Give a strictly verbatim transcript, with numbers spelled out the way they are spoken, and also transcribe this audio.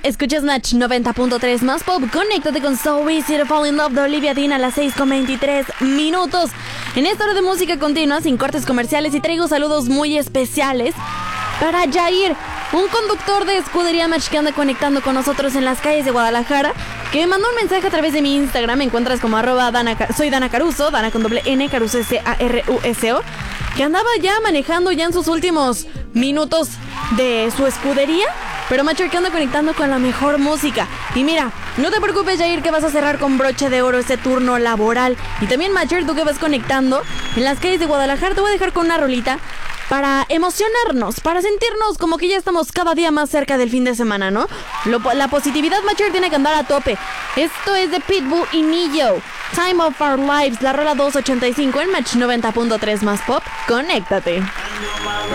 Escuchas Match noventa punto tres más pop. Conéctate con So Easy to Fall in Love de Olivia Dean a las seis con veintitrés minutos. En esta hora de música continua, sin cortes comerciales, y traigo saludos muy especiales para Jair, un conductor de Escudería Match que anda conectando con nosotros en las calles de Guadalajara, que me mandó un mensaje a través de mi Instagram. Me encuentras como arroba Dana, soy Dana Caruso, Dana con doble N, Caruso C A R U S O, que andaba ya manejando ya en sus últimos minutos de su escudería, pero Macher que anda conectando con la mejor música. Y mira, no te preocupes, Jair, que vas a cerrar con broche de oro ese turno laboral. Y también, Macher, tú que vas conectando en las calles de Guadalajara, te voy a dejar con una rolita para emocionarnos, para sentirnos como que ya estamos cada día más cerca del fin de semana, ¿no? Lo, la positividad, Macher, tiene que andar a tope. Esto es de Pitbull y Neo, Time of Our Lives, la rola doscientos ochenta y cinco en Match noventa punto tres más pop. Conéctate.